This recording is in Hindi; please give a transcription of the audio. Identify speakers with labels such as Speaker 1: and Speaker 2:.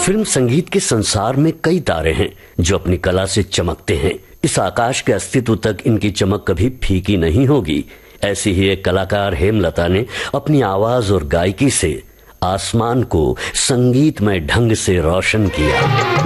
Speaker 1: फिल्म संगीत के संसार में कई तारे हैं जो अपनी कला से चमकते हैं। इस आकाश के अस्तित्व तक इनकी चमक कभी फीकी नहीं होगी। ऐसी ही एक कलाकार हेमलता ने अपनी आवाज और गायकी से आसमान को संगीतमय ढंग से रोशन किया।